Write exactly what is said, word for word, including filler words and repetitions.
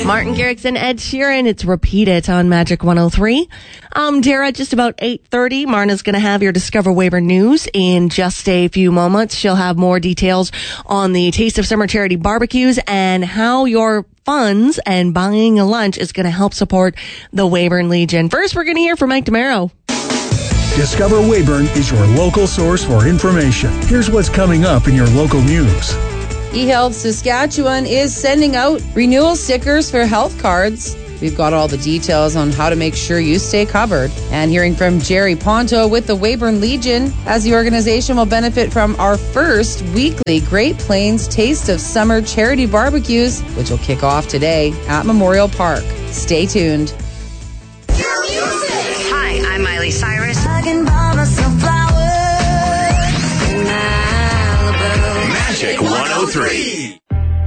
Martin Garrix and Ed Sheeran. It's Repeat It on Magic one oh three. Um, Dara, just about eight thirty, Marna's going to have your Discover Weyburn news in just a few moments. She'll have more details on the Taste of Summer charity barbecues and how your funds and buying a lunch is going to help support the Weyburn Legion. First, we're going to hear from Mike DeMero. Discover Weyburn is your local source for information. Here's what's coming up in your local news. eHealth Saskatchewan is sending out renewal stickers for health cards. We've got all the details on how to make sure you stay covered. And hearing from Jerry Ponto with the Weyburn Legion, as the organization will benefit from our first weekly Great Plains Taste of Summer charity barbecues, which will kick off today at Memorial Park. Stay tuned. Hi, I'm Miley Cyrus. Magic one oh three.